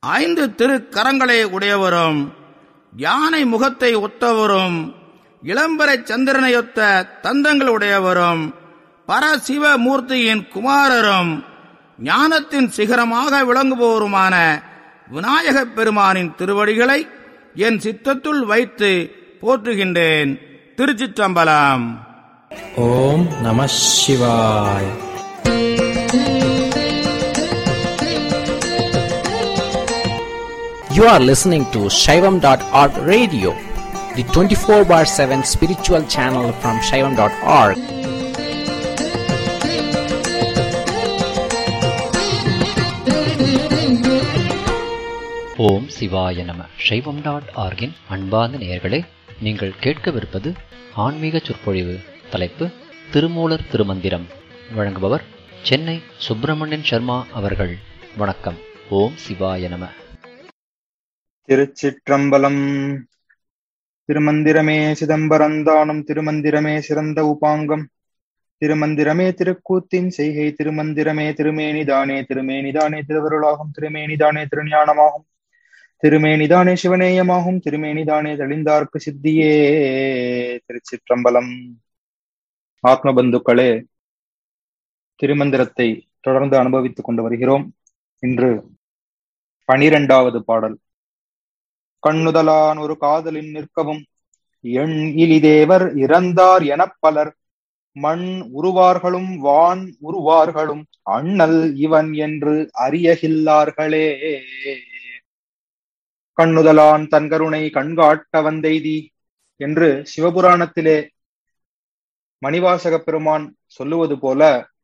5 திருக்கரங்களை உடையவரும் யானை முகத்தை ஒத்தவரும் இளம்பரை சந்திரனையொத்த தந்தங்கள் உடையவரும் பரசிவமூர்த்தியின் குமாரரும் ஞானத்தின் சிகரமாக விளங்குபவருமான விநாயகப் பெருமானின் திருவடிகளை என் சித்தத்துள் வைத்து போற்றுகின்றேன். திருச்சிற்றம்பலம். ஓம் நம சிவாய். You are listening to Shaivam.org radio, the 24/7 spiritual channel from Shaivam.org. ஓம் சிவாய நம. Shaivam.org-இன் அன்பார்ந்த நேயர்களே, நீங்கள் கேட்கவிருப்பது ஆன்மீக சொற்பொழிவு. தலைப்பு திருமூலர் திருமந்திரம். வழங்குபவர் சென்னை சுப்பிரமணியன் சர்மா அவர்கள். வணக்கம். ஓம் சிவாய நம. திருச்சிற்றம்பலம். திருமந்திரமே சிதம்பரந்தானும் திருமந்திரமே சிறந்த உபாங்கம். திருமந்திரமே திருக்கூத்தின் செய்கை. திருமந்திரமே திருமேனிதானே. திருமேனிதானே திருவருளாகும். திருமேனிதானே திருஞானமாகும். திருமேனிதானே சிவநேயமாகும். திருமேனிதானே தெளிந்தார்க்கு சித்தியே. திருச்சிற்றம்பலம். ஆத்ம பந்துக்களே, திருமந்திரத்தை தொடர்ந்து அனுபவித்துக் கொண்டு வருகிறோம். இன்று 12வது பாடல். கண்ணுதலான் ஒரு காதலின் நிற்கவும் எண் இலிதேவர் இறந்தார் எனப் பலர் மண் உருவார்களும் வான் உருவார்களும் அண்ணல் இவன் என்று அறியகில்லார்களே. கண்ணுதலான் தன் கருணை கண்காட்ட வந்தெய்தி என்று சிவபுராணத்திலே மணிவாசக பெருமான் சொல்லுவது போல,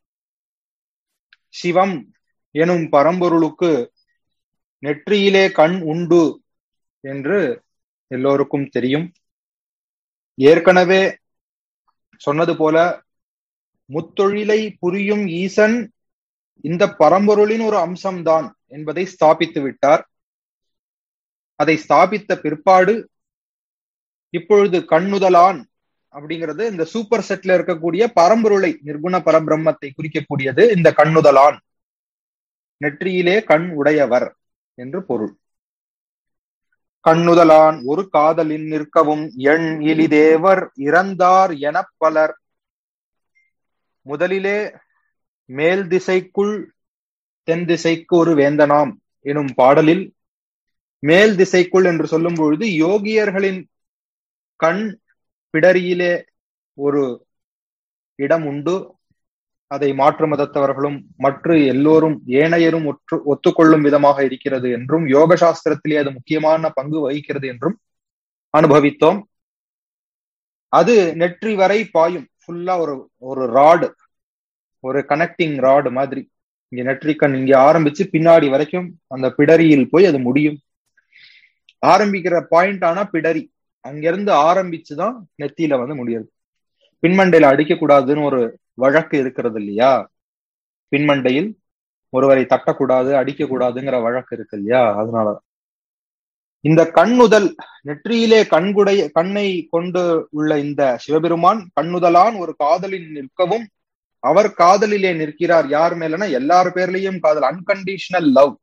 சிவம் எனும் பரம்பொருளுக்கு நெற்றியிலே கண் உண்டு என்று எல்லோருக்கும் தெரியும். ஏற்கனவே சொன்னது போல, முத்தொழிலை புரியும் ஈசன் இந்த பரம்பொருளின் ஒரு அம்சம்தான் என்பதை ஸ்தாபித்து விட்டார். அதை ஸ்தாபித்த பிற்பாடு இப்பொழுது கண்ணுதலான் அப்படிங்கிறது இந்த சூப்பர் செட்ல இருக்கக்கூடிய பரம்பொருளை, நிர்குண பரபிரம்மத்தை குறிக்கக்கூடியது. இந்த கண்ணுதலான் நெற்றியிலே கண் உடையவர் என்று பொருள். கண்ணுதலான் ஒரு காதலின் நிற்கவும் எண் இலிதேவர் இறந்தார் எனப் பலர். முதலிலே மேல் திசைக்குள் தென் திசைக்கு ஒரு வேந்தனாம் எனும் பாடலில் மேல் திசைக்குள் என்று சொல்லும் பொழுது யோகியர்களின் கண் பிடரியிலே ஒரு இடம் உண்டு. அதை மாற்று மதத்தவர்களும் மற்ற எல்லோரும் ஏனையரும் ஒத்துக்கொள்ளும் விதமாக இருக்கிறது என்றும், யோக சாஸ்திரத்திலே அது முக்கியமான பங்கு வகிக்கிறது என்றும் அனுபவித்தோம். அது நெற்றி வரை பாயும். ஃபுல்லா ஒரு ராடு, ஒரு கனெக்டிங் ராடு மாதிரி. இங்க நெற்றிக்கண் இங்க ஆரம்பிச்சு பின்னாடி வரைக்கும் அந்த பிடரியில் போய் அது முடியும். ஆரம்பிக்கிற பாயிண்ட் ஆனா பிடரி, அங்கிருந்து ஆரம்பிச்சுதான் நெத்தியில முடியாது. பின்மண்டையில அடிக்க கூடாதுன்னு ஒரு வழக்கு இருக்கிறது இல்லையா? பின்மண்டையில் ஒருவரை தட்டக்கூடாது, அடிக்க கூடாதுங்கிற வழக்கு இருக்கு இல்லையா? அதனால இந்த கண்ணுதல், நெற்றியிலே கண்ணை கொண்டு உள்ள இந்த சிவபெருமான் கண்ணுதலான் ஒரு காதலில் நிற்கவும், அவர் காதலிலே நிற்கிறார். யார் மேலனா எல்லார் பேர்லயும் காதல், unconditional love.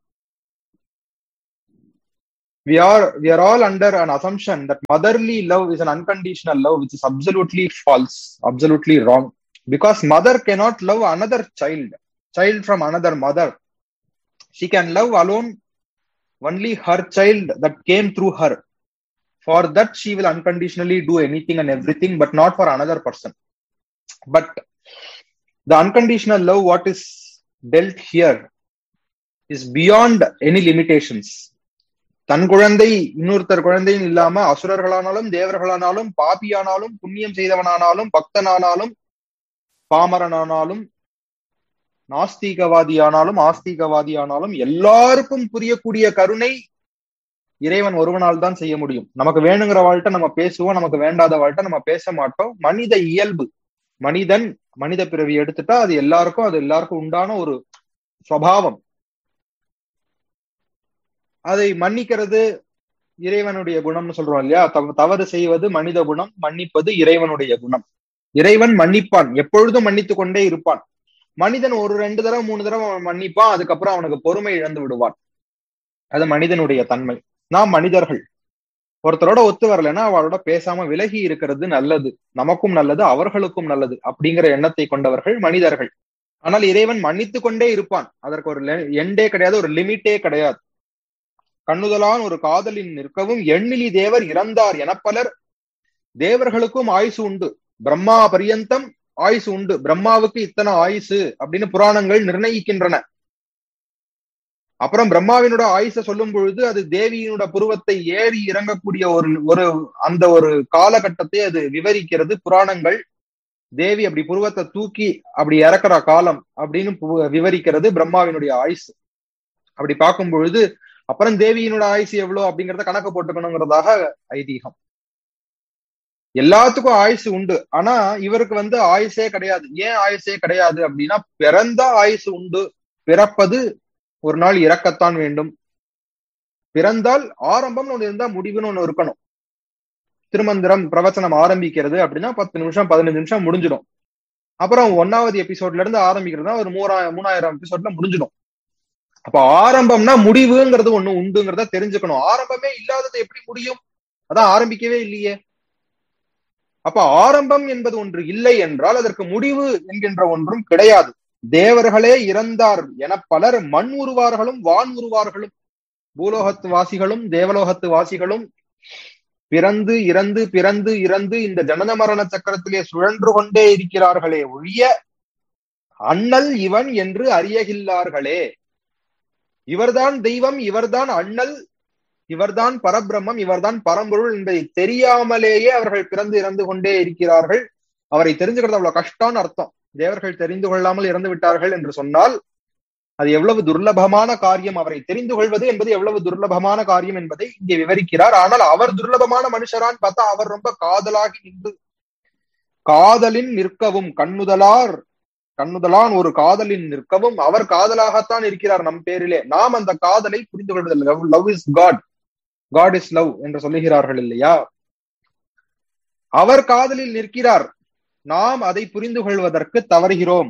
We are all under an assumption that motherly love is an unconditional love, which is absolutely false, absolutely wrong. Because mother cannot love another child from another mother. She can love alone only her child that came through her. For that she will unconditionally do anything and everything, but not for another person. But the unconditional love what is dealt here is beyond any limitations. தன் குழந்தை இன்னொருத்தர் குழந்தையும் இல்லாம அசுரர்களானாலும் தேவர்களானாலும் பாபியானாலும் புண்ணியம் செய்தவனானாலும் பக்தனானாலும் பாமரனானாலும் நாஸ்திகவாதியானாலும் ஆஸ்திகவாதியானாலும் எல்லாருக்கும் புரியக்கூடிய கருணை இறைவன் ஒருவனால் தான் செய்ய முடியும். நமக்கு வேணுங்கிற வாழ்க்கை நம்ம பேசுவோம், நமக்கு வேண்டாத வாழ்க்கை நம்ம பேச மாட்டோம். மனித இயல்பு, மனித பிறவி எடுத்துட்டா அது எல்லாருக்கும் உண்டான ஒரு சுபாவம். அதை மன்னிக்கிறது இறைவனுடைய குணம்னு சொல்றோம் இல்லையா? தவறு செய்வது மனித குணம், மன்னிப்பது இறைவனுடைய குணம். இறைவன் மன்னிப்பான், எப்பொழுதும் மன்னித்து கொண்டே இருப்பான். மனிதன் ஒரு 2 தடவை 3 தடவை அவன் மன்னிப்பான், அதுக்கப்புறம் அவனுக்கு பொறுமை இழந்து விடுவான். அது மனிதனுடைய தன்மை. நாம் மனிதர்கள். ஒருத்தரோட ஒத்து வரலைன்னா அவரோட பேசாம விலகி இருக்கிறது நல்லது, நமக்கும் நல்லது, அவர்களுக்கும் நல்லது அப்படிங்கிற எண்ணத்தை கொண்டவர்கள் மனிதர்கள். ஆனால் இறைவன் மன்னித்து கொண்டே இருப்பான். அதற்கு ஒரு எண்டே கிடையாது, ஒரு லிமிட்டே கிடையாது. கண்ணுதலான் ஒரு காதலின் நிற்கவும் எண்ணிலி தேவர் இறந்தார் என பலர். தேவர்களுக்கும் ஆயுசு உண்டு, பிரம்மா பரியந்தம் ஆயுசு உண்டு. பிரம்மாவுக்கு இத்தனை ஆயுசு அப்படின்னு புராணங்கள் நிர்ணயிக்கின்றன. அப்புறம் பிரம்மாவினோட ஆயுச சொல்லும் பொழுது அது தேவியினோட புருவத்தை ஏறி இறங்கக்கூடிய அந்த ஒரு காலகட்டத்தை அது விவரிக்கிறது புராணங்கள். தேவி அப்படி புருவத்தை தூக்கி அப்படி இறக்குற காலம் அப்படின்னு விவரிக்கிறது பிரம்மாவினுடைய ஆயுசு. அப்படி பார்க்கும் பொழுது அப்புறம் தேவியினோட ஆயுசு எவ்வளவு அப்படிங்கறத கணக்கு போட்டுக்கணுங்கிறதாக ஐதீகம். எல்லாத்துக்கும் ஆயுசு உண்டு, ஆனா இவருக்கு ஆயுசே கிடையாது. ஏன் ஆயுசே கிடையாது அப்படின்னா, பிறந்த ஆயுசு உண்டு. பிறப்பது ஒரு நாள் இறக்கத்தான் வேண்டும். பிறந்தால் ஆரம்பம்னு ஒண்ணு இருந்தா முடிவுன்னு ஒண்ணு இருக்கணும். திருமந்திரம் பிரவச்சனம் ஆரம்பிக்கிறது அப்படின்னா 10 நிமிஷம் 15 நிமிஷம் முடிஞ்சிடும். அப்புறம் 1வது எபிசோட்ல இருந்து ஆரம்பிக்கிறதுனா ஒரு 3000 எபிசோட்ல முடிஞ்சிடும். அப்ப ஆரம்பம்னா முடிவுங்கிறது ஒண்ணு உண்டுங்கிறத தெரிஞ்சுக்கணும். ஆரம்பமே இல்லாதது எப்படி முடியும்? அதான் ஆரம்பிக்கவே இல்லையே. அப்ப ஆரம்பம் என்பது ஒன்று இல்லை என்றால் அதற்கு முடிவு என்கின்ற ஒன்றும் கிடையாது. தேவர்களே இறந்தார் என பலர் மண் உருவார்களும் வான் உருவார்களும். பூலோகத்து வாசிகளும் தேவலோகத்து வாசிகளும் பிறந்து இறந்து பிறந்து இறந்து இந்த ஜனன மரண சக்கரத்திலே சுழன்று கொண்டே இருக்கிறார்களே ஒழிய அண்ணல் இவன் என்று அறியகில்லார்களே. இவர்தான் தெய்வம், இவர்தான் அண்ணல், இவர்தான் பரபிரம்மம், இவர்தான் பரம்பொருள் என்பதை தெரியாமலேயே அவர்கள் பிறந்து இறந்து கொண்டே இருக்கிறார்கள். அவரை தெரிஞ்சுக்கிறது அவ்வளவு கஷ்டம்னு அர்த்தம். தேவர்கள் தெரிந்து கொள்ளாமல் இறந்து விட்டார்கள் என்று சொன்னால் அது எவ்வளவு துர்லபமான காரியம். அவரை தெரிந்து கொள்வது என்பது எவ்வளவு துர்லபமான காரியம் என்பதை இங்கே விவரிக்கிறார். ஆனால் அவர் துர்லபமான மனுஷரான்னு பார்த்தா அவர் ரொம்ப காதலாகி நின்று காதலின் நிற்கவும் கண்ணுதலான் ஒரு காதலின் நிற்கவும் அவர் காதலாகத்தான் இருக்கிறார் நம் பேரிலே. நாம் அந்த காதலை புரிந்து கொள்வதில்லை. Love is God, God is love என்று சொல்லுகிறார்கள் இல்லையா? அவர் காதலில் நிற்கிறார், நாம் அதை புரிந்து கொள்வதற்கு தவறுகிறோம்.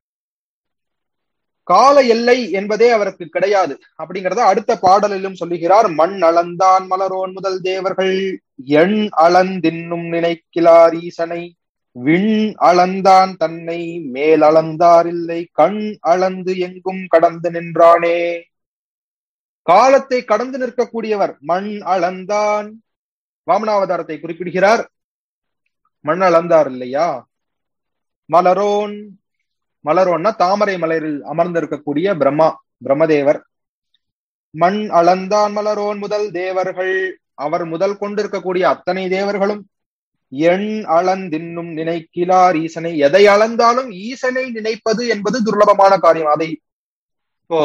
கால எல்லை என்பதே அவருக்கு கிடையாது அப்படிங்கிறத அடுத்த பாடலிலும் சொல்லுகிறார். மண் அளந்தான் மலரோன் முதல் தேவர்கள் எண் அளந்தின்னும் நினைக்கிறார் ஈசனை. விண் அளந்தான் தன்னை மேல் அளந்தார் இல்லை கண் அளந்து எங்கும் கடந்து நின்றானே. காலத்தை கடந்து நிற்கக்கூடியவர் மண் அளந்தான். வாமனாவதாரத்தை குறிப்பிடுகிறார். மண் அளந்தார் இல்லையா? மலரோன்னா தாமரை மலரில் அமர்ந்திருக்கக்கூடிய பிரம்மதேவர். மண் அளந்தான் மலரோன் முதல் தேவர்கள், அவர் முதல் கொண்டிருக்கக்கூடிய அத்தனை தேவர்களும் எண் அளந்தின்னும் நினைக்கிறார் ஈசனை. எதை அளந்தாலும் ஈசனை நினைப்பது என்பது துர்லபமான காரியம். அதை இப்போ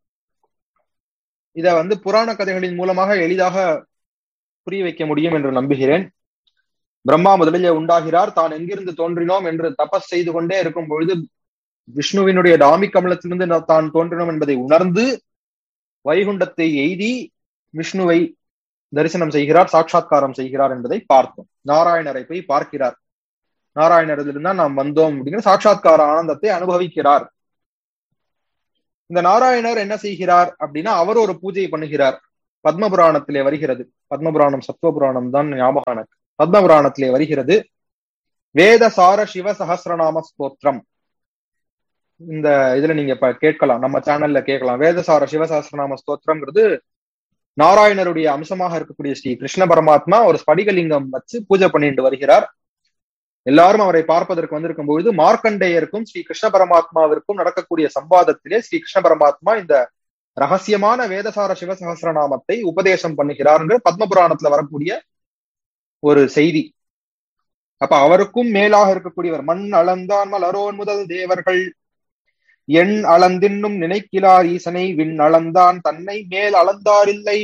இத புராண கதைகளின் மூலமாக எளிதாக புரிய வைக்க முடியும் என்று நம்புகிறேன். பிரம்மா முதலிலே உண்டாகிறார். தான் எங்கிருந்து தோன்றினோம் என்று தபஸ் செய்து கொண்டே இருக்கும் பொழுது விஷ்ணுவினுடைய டாமி கமலத்திலிருந்து தான் தோன்றினோம் என்பதை உணர்ந்து வைகுண்டத்தை எய்தி விஷ்ணுவை தரிசனம் செய்கிறார், சாட்சாத்காரம் செய்கிறார் என்பதை பார்த்தோம். நாராயணரை போய் பார்க்கிறார். நாராயணரிலிருந்து நாம் வந்தோம் அப்படிங்கிற சாட்சாத்கார ஆனந்தத்தை அனுபவிக்கிறார். இந்த நாராயணர் என்ன செய்கிறார் அப்படின்னா அவர் ஒரு பூஜை பண்ணுகிறார். பத்மபுராணத்திலே வருகிறது. பத்மபுராணம் சத்வபுராணம் தான் ஞாபகம் எனக்கு. பத்மபுராணத்திலே வருகிறது வேதசார சிவ சஹஸ்ரநாம ஸ்தோத்திரம். இந்த இதுல நீங்க கேட்கலாம், நம்ம சேனல்ல கேட்கலாம். வேதசார சிவ சஹஸ்ரநாம ஸ்தோத்திரம்ங்கிறது நாராயணருடைய அம்சமாக இருக்கக்கூடிய ஸ்ரீ கிருஷ்ண பரமாத்மா ஒரு ஸ்படிகலிங்கம் வச்சு பூஜை பண்ணிட்டு வருகிறார். எல்லாரும் அவரை பார்ப்பதற்கு வந்திருக்கும் பொழுது மார்க்கண்டேயருக்கும் ஸ்ரீ கிருஷ்ண பரமாத்மாவிற்கும் நடக்கக்கூடிய சம்வாதத்திலே ஸ்ரீ கிருஷ்ண பரமாத்மா இந்த ரகசியமான வேதசார சிவ சஹஸ்ரநாமத்தை உபதேசம் பண்ணுகிறார் என்று பத்மபுராணத்துல வரக்கூடிய ஒரு செய்தி. அப்ப அவருக்கும் மேலாக இருக்கக்கூடியவர் மண் அளந்தான் மலரோன் முதல் தேவர்கள் எண் அளந்தின்னும் நினைக்கிறார் ஈசனை. விண் அளந்தான் தன்னை மேல் அளந்தார் இல்லை.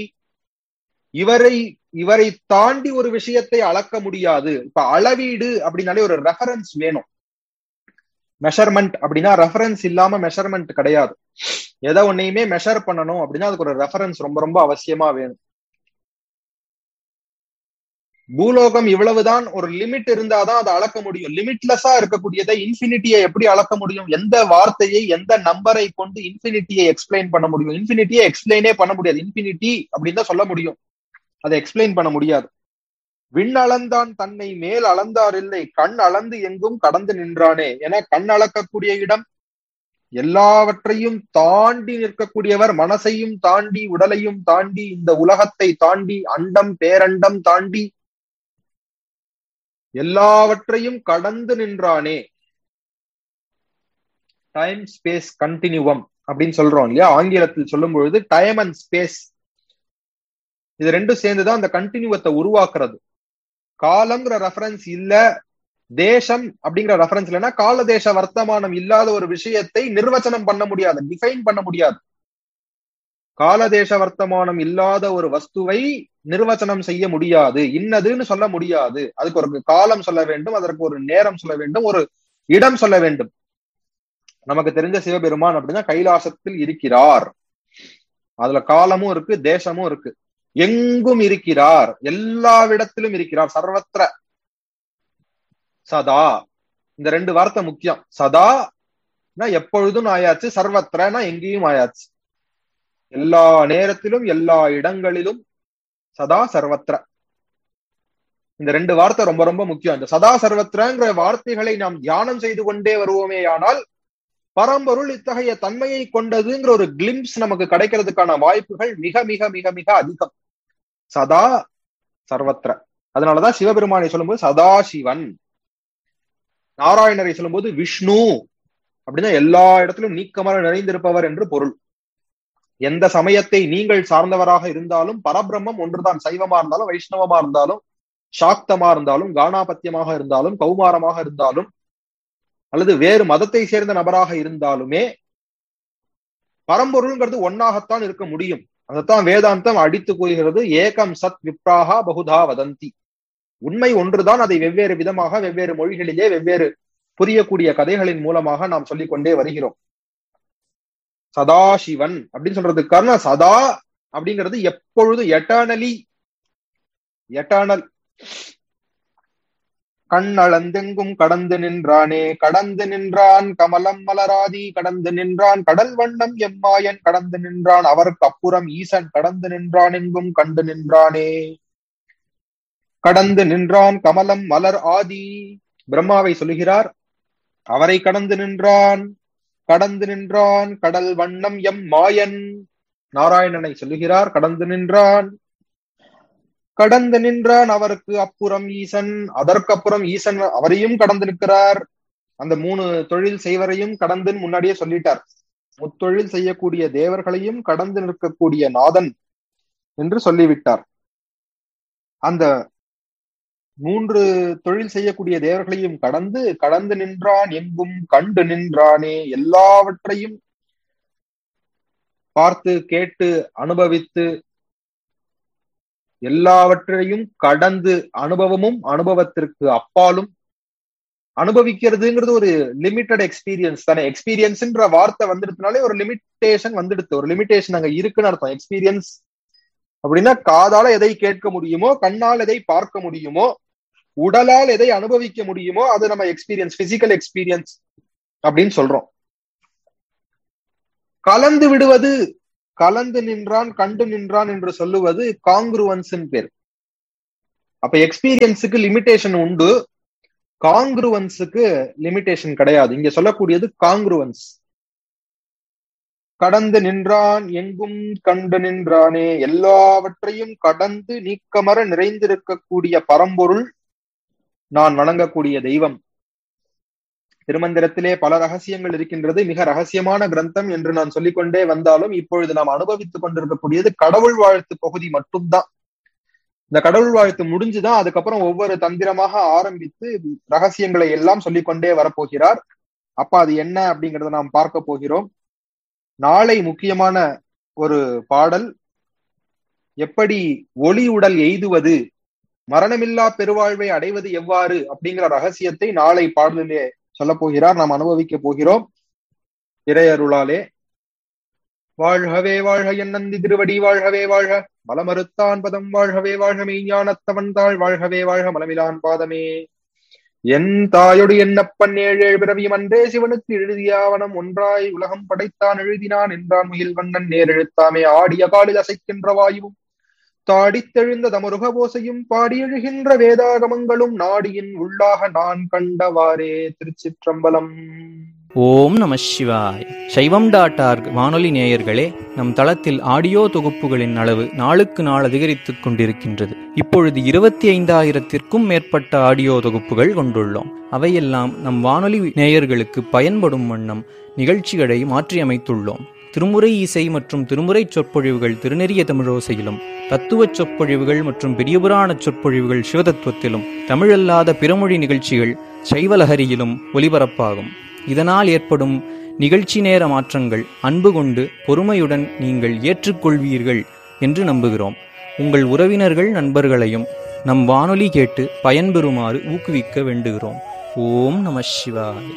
இவரை தாண்டி ஒரு விஷயத்தை அளக்க முடியாது. இப்ப அளவீடு அப்படின்னாலே ஒரு ரெஃபரன்ஸ் வேணும். மெஷர்மெண்ட் அப்படின்னா ரெஃபரன்ஸ் இல்லாம மெஷர்மெண்ட் கிடையாது. எதை ஒன்னையுமே மெஷர் பண்ணணும் அப்படின்னா அதுக்கு ஒரு ரெஃபரன்ஸ் ரொம்ப ரொம்ப அவசியமா வேணும். பூலோகம் இவ்வளவுதான் ஒரு லிமிட் இருந்தாதான் அதை அளக்க முடியும். லிமிட்லெஸ்ஸா இருக்கக்கூடியதை இன்ஃபினிட்டியை எப்படி அளக்க முடியும்? எந்த வார்த்தையை எந்த நம்பரை கொண்டு இன்ஃபினிட்டியை எக்ஸ்பிளைன் பண்ண முடியும்? இன்ஃபினிட்டியை எக்ஸ்பிளைனே பண்ண முடியாது. இன்ஃபினிட்டி அப்படின்னு தான் சொல்ல முடியும், அதை எக்ஸ்பிளைன் பண்ண முடியாது. விண் அளந்தான் தன்னை மேல் அளந்தார் இல்லை, கண் அளந்து எங்கும் கடந்து நின்றானே. என கண் அளக்கக்கூடிய இடம், எல்லாவற்றையும் தாண்டி நிற்கக்கூடியவர், மனசையும் தாண்டி உடலையும் தாண்டி இந்த உலகத்தை தாண்டி அண்டம் பேரண்டம் தாண்டி எல்லாவற்றையும் கடந்து நின்றானே. டைம் ஸ்பேஸ் கண்டினியூவம் அப்படின்னு சொல்றோம் இல்லையா? ஆங்கிலத்தில் சொல்லும் பொழுது டைம் அண்ட் ஸ்பேஸ் இது ரெண்டும் சேர்ந்துதான் அந்த கண்டினியூவத்தை உருவாக்குறது. காலம்ங்கிற ரெஃபரன்ஸ் இல்ல, தேசம் அப்படிங்கிற ரெஃபரன்ஸ் இல்லைன்னா கால தேச வர்த்தமானம் இல்லாத ஒரு விஷயத்தை நிர்வச்சனம் பண்ண முடியாது, டிஃபைன் பண்ண முடியாது. காலதேச வர்த்தமானம் இல்லாத ஒரு வஸ்துவை நிர்வச்சனம் செய்ய முடியாது, இன்னதுன்னு சொல்ல முடியாது. அதுக்கு ஒரு காலம் சொல்ல வேண்டும், அதற்கு ஒரு நேரம் சொல்ல வேண்டும், ஒரு இடம் சொல்ல வேண்டும். நமக்கு தெரிஞ்ச சிவபெருமான் அப்படின்னா கைலாசத்தில் இருக்கிறார், அதுல காலமும் இருக்கு தேசமும் இருக்கு. எங்கும் இருக்கிறார், எல்லாவிடத்திலும் இருக்கிறார், சர்வத்திர சதா. இந்த ரெண்டு வார்த்தை முக்கியம். சதா எப்பொழுதும் ஆயாச்சு, சர்வத்திரனா எங்கேயும் ஆயாச்சு, எல்லா நேரத்திலும் எல்லா இடங்களிலும், சதா சர்வத்திர. இந்த ரெண்டு வார்த்தை ரொம்ப ரொம்ப முக்கியம். இந்த சதா சர்வத்திரங்கிற வார்த்தைகளை நாம் தியானம் செய்து கொண்டே வருவோமே ஆனால் பரம்பொருள் இத்தகைய தன்மையை கொண்டதுங்கிற ஒரு கிளிம்ஸ் நமக்கு கிடைக்கிறதுக்கான வாய்ப்புகள் மிக மிக மிக மிக அதிகம். சதா சர்வத்திர. அதனாலதான் சிவபெருமானை சொல்லும்போது சதாசிவன், நாராயணரை சொல்லும்போது விஷ்ணு அப்படின்னா எல்லா இடத்திலும் நீக்கமர நிறைந்திருப்பவர் என்று பொருள். எந்த சமயத்தை நீங்கள் சார்ந்தவராக இருந்தாலும் பரபிரம்மம் ஒன்றுதான். சைவமா இருந்தாலும் வைஷ்ணவமா இருந்தாலும் சாக்தமா இருந்தாலும் கானாபத்தியமாக இருந்தாலும் கௌமாரமாக இருந்தாலும் அல்லது வேறு மதத்தை சேர்ந்த நபராக இருந்தாலுமே பரம்பொருள்ங்கிறது ஒன்னாகத்தான் இருக்க முடியும். அதைத்தான் வேதாந்தம் அடித்து கூறுகிறது. ஏகம் சத் விப்ராஹா பகுதா வதந்தி. உண்மை ஒன்றுதான், அதை வெவ்வேறு விதமாக வெவ்வேறு மொழிகளிலே வெவ்வேறு புரியக்கூடிய கதைகளின் மூலமாக நாம் சொல்லிக் கொண்டே வருகிறோம். சதாசிவன் அப்படின்னு சொல்றதுக்கு காரணம் சதா அப்படிங்கிறது எப்பொழுது, எட்டர்னலி, எட்டர்னல். கண் அளந்தெங்கும் கடந்து நின்றானே, கடந்து நின்றான் கமலம் மலராதி, கடந்து நின்றான் கடல் வண்ணம் எம்மாயன், கடந்து நின்றான் அவருக்கு அப்புறம் ஈசன், கடந்து நின்றான் எங்கும் கண்டு நின்றானே. கடந்து நின்றான் கமலம் மலர் ஆதி, பிரம்மாவை சொல்லுகிறார். அவரை கடந்து நின்றான், கடந்து நின்றான் கடல் வண்ணம் எம் மாயன், நாராயணனை சொல்லுகிறார். கடந்து நின்றான், கடந்து நின்றான் அவருக்கு அப்புறம் ஈசன், அதற்கப்புறம் ஈசன் அவரையும் கடந்து நிற்கிறார். அந்த 3 தொழில் செய்வரையும் கடந்து முன்னாடியே சொல்லிட்டார். முத்தொழில் செய்யக்கூடிய தேவர்களையும் கடந்து நிற்கக்கூடிய நாதன் என்று சொல்லிவிட்டார். அந்த 3 தொழில் செய்யக்கூடிய தேவர்களையும் கடந்து கடந்து நின்றான் எங்கும் கண்டு நின்றானே. எல்லாவற்றையும் பார்த்து கேட்டு அனுபவித்து எல்லாவற்றையும் கடந்து, அனுபவமும் அனுபவத்திற்கு அப்பாலும். அனுபவிக்கிறதுங்கிறது ஒரு லிமிட்டட் எக்ஸ்பீரியன்ஸ் தானே. எக்ஸ்பீரியன்ஸ்ன்ற வார்த்தை வந்துடுறதுனாலே ஒரு லிமிட்டேஷன் வந்துடுது, ஒரு லிமிட்டேஷன் அங்க இருக்குன்னு அர்த்தம். எக்ஸ்பீரியன்ஸ் அப்படின்னா காதால எதை கேட்க முடியுமோ, கண்ணால் எதை பார்க்க முடியுமோ, உடலால் எதை அனுபவிக்க முடியுமோ அது நம்ம எக்ஸ்பீரியன்ஸ், பிசிக்கல் எக்ஸ்பீரியன்ஸ் அப்படின்னு சொல்றோம். கலந்து விடுவது, கலந்து நின்றான் கண்டு நின்றான் என்று சொல்லுவது காங்க்ருவன்ஸ் பேர். அப்ப எக்ஸ்பீரியன்ஸுக்கு லிமிட்டேஷன் உண்டு, காங்க்ருவன்ஸுக்கு லிமிட்டேஷன் கிடையாது. இங்க சொல்லக்கூடியது காங்க்ருவன்ஸ். கடந்து நின்றான் எங்கும் கண்டு நின்றானே, எல்லாவற்றையும் கடந்து நீக்கமர நிறைந்திருக்கக்கூடிய பரம்பொருள் நான் வணங்கக்கூடிய தெய்வம். திருமந்திரத்திலே பல ரகசியங்கள் இருக்கின்றது. மிக ரகசியமான கிரந்தம் என்று நான் சொல்லிக்கொண்டே வந்தாலும் இப்பொழுது நாம் அனுபவித்துக் கொண்டிருக்கக்கூடியது கடவுள் வாழ்த்து பகுதி மட்டும்தான். இந்த கடவுள் வாழ்த்து முடிஞ்சுதான் அதுக்கப்புறம் ஒவ்வொரு தந்திரமாக ஆரம்பித்து ரகசியங்களை எல்லாம் சொல்லிக்கொண்டே வரப்போகிறார். அப்ப அது என்ன அப்படிங்கறத நாம் பார்க்க போகிறோம். நாளை முக்கியமான ஒரு பாடல், எப்படி ஒளி உடல் எய்துவது, மரணமில்லா பெருவாழ்வை அடைவது எவ்வாறு அப்படிங்கிற ரகசியத்தை நாளை பாடலிலே சொல்ல போகிறார். நாம் அனுபவிக்க போகிறோம் இறையருளாலே. வாழ்கவே வாழ்க என் நந்தி திருவடி வாழ்கவே வாழ்க, மலமறுத்தான் பதம் வாழ்கவே வாழ்க, மெய்ஞானத்தவன் தாள் வாழ்கவே வாழ்க, மலமிலான் பாதமே. என் தாயொடு என்னப்பன் 7 பிறவியும் அன்றே சிவனுக்கு எழுதியாவனம் ஒன்றாய் உலகம் படைத்தான் எழுதினான் என்றான் முகில் வண்ணன் நேரெழுத்தாமே. ஆடிய காலில் அசைக்கின்ற வாயுவும் தாடித்தெழுந்த தமருக போசையும் பாடி எழுகின்ற வேதாகமங்களும் நாடியின் உள்ளாக நான் கண்டவாறே. திருச்சிற்றம்பலம். ஓம் நம சிவாய். சைவம்.org வானொலி நேயர்களே, நம் தளத்தில் ஆடியோ தொகுப்புகளின் அளவு நாளுக்கு நாள் அதிகரித்துக் கொண்டிருக்கின்றது. இப்பொழுது 25,000-க்கும் மேற்பட்ட ஆடியோ தொகுப்புகள் கொண்டுள்ளோம். அவையெல்லாம் நம் வானொலி நேயர்களுக்கு பயன்படும் வண்ணம் நிகழ்ச்சிகளை மாற்றியமைத்துள்ளோம். திருமுறை இசை மற்றும் திருமுறை சொற்பொழிவுகள் திருநெறிய தமிழோசையிலும், தத்துவச் சொற்பொழிவுகள் மற்றும் பெரியபுராண சொற்பொழிவுகள் சிவதத்துவத்திலும், தமிழல்லாத பிறமொழி நிகழ்ச்சிகள் சைவலஹரியிலும் ஒலிபரப்பாகும். இதனால் ஏற்படும் நிகழ்ச்சி நேர மாற்றங்கள் அன்பு கொண்டு பொறுமையுடன் நீங்கள் ஏற்றுக்கொள்வீர்கள் என்று நம்புகிறோம். உங்கள் உறவினர்கள் நண்பர்களையும் நம் வானொலி கேட்டு பயன்பெறுமாறு ஊக்குவிக்க வேண்டுகிறோம். ஓம் நம சிவாய்.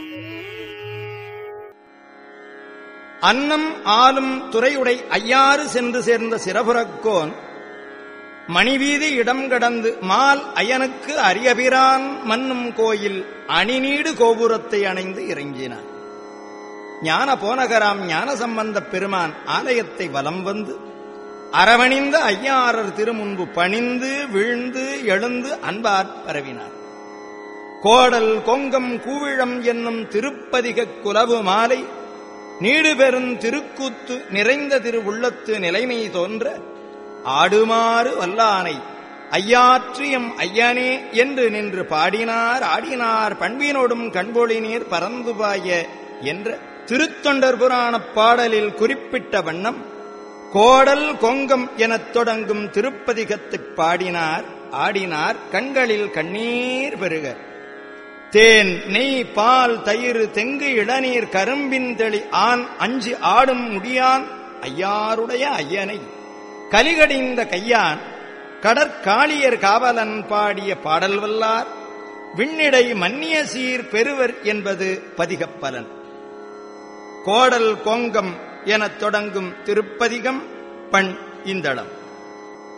அன்னம் ஆளும் துறையுடை ஐயாறு சென்று சேர்ந்த சிறபுறக்கோன் மணிவீதி இடம் கடந்து மால் அயனுக்கு அரியபிரான் மன்னும் கோயில் அணிநீடு கோபுரத்தை அணைந்து இறங்கினார். ஞான போனகராம் ஞான சம்பந்தப் பெருமான் ஆலயத்தை வலம் வந்து அரவணிந்த ஐயாரர் திருமுன்பு பணிந்து வீழ்ந்து எழுந்து அன்பாற் பரவினார். கோடல் கொங்கம் கூவிழம் என்னும் திருப்பதிக குலவு மாலை நீடு பெறும் திருக்கூத்து நிறைந்த திரு உள்ளத்து நிலைமை தோன்ற ஆடுமாறு வல்லானை ஐயாற்றியம் ஐயனே என்று நின்று பாடினார் ஆடினார் பண்பினோடும் கண்பொழிநீர் பரந்துபாய என்ற திருத்தொண்டர் புராணப் பாடலில் குறிப்பிட்ட வண்ணம் கோடல் கொங்கம் எனத் தொடங்கும் திருப்பதிகத்தைப் பாடினார் ஆடினார் கண்களில் கண்ணீர் பெருக. தேன் நெய் பால் தயிர் தெங்கு இளநீர் கரும்பின் தெளி ஆண் அஞ்சு ஆடும் முடியான் ஐயாருடைய ஐயனை கலிகடிந்த கையான் கடற்காளியர் காவலன் பாடிய பாடல் வல்லார் விண்ணிடை மன்னிய சீர் பெறுவர் என்பது பதிகப்பலன். கோடல் கொங்கம் எனத் தொடங்கும் திருப்பதிகம் பண் இந்தளம்.